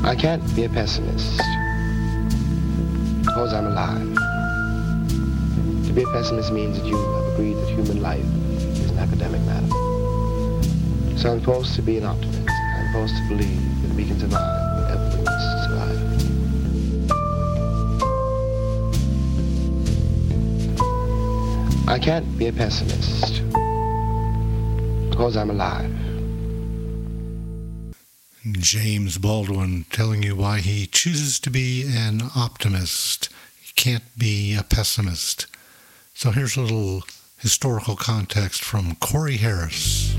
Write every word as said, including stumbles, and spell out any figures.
I can't be a pessimist because I'm alive. To be a pessimist means that you have agreed that human life is an academic matter. So I'm supposed to be an optimist. I'm supposed to believe that we can survive whatever we must survive. I can't be a pessimist because I'm alive. James Baldwin telling you why he chooses to be an optimist. He can't be a pessimist. So here's a little historical context from Corey Harris.